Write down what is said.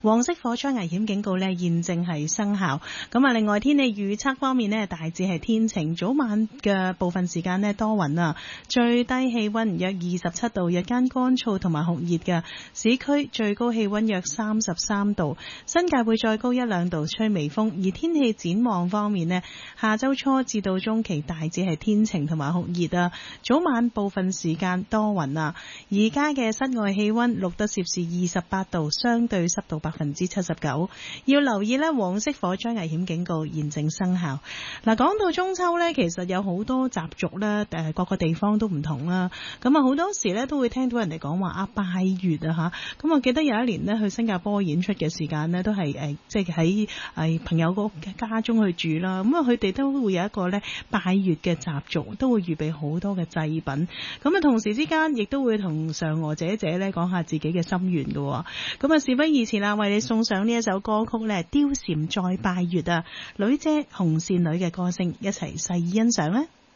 黃色火災危險警告呢現正係生效。咁啊，另外天氣預測方面呢，大致係天晴，早晚嘅部分時間呢多雲啊，最低氣溫約27度，日間乾燥同埋酷熱嘅，市區最高氣溫約33度，新界會再高1-2度，吹微風。而天氣展望方面呢，下周初至到中期大致係天晴同埋酷熱啊，早晚部分時間多雲啊。而家嘅室外氣溫錄得攝氏28度，相對濕度79%。要留意呢，黃色火災危險警告現正生效。嗱，講到中秋呢，其實有好多習俗啦，各個地方都唔同啦。咁啊，好多時呢都會聽到人哋講話拜月啊吓。咁我記得有一年呢去新加坡演出嘅時間呢，都係即係喺朋友個家中去住啦。咁啊，佢哋都會有一個呢拜月嘅習俗，都會預備好多嘅祭品。咁啊，同時之間亦都會同嫦娥姐姐呢講下自己嘅心願嘅。咁啊，事不宜遲啦，為你送上呢一首歌曲呢，貂蟬再拜月啊，女姐紅線女嘅歌聲，一齊細意欣賞啦。